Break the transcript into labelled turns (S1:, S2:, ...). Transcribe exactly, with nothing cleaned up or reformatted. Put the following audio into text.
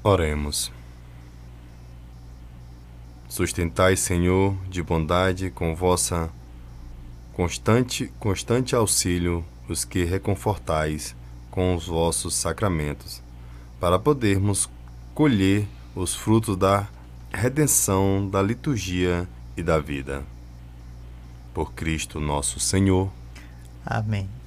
S1: Oremos. Sustentai, Senhor, de bondade com vossa constante, constante auxílio os que reconfortais com os vossos sacramentos, para podermos colher os frutos da redenção, da liturgia e da vida. Por Cristo nosso Senhor.
S2: Amém.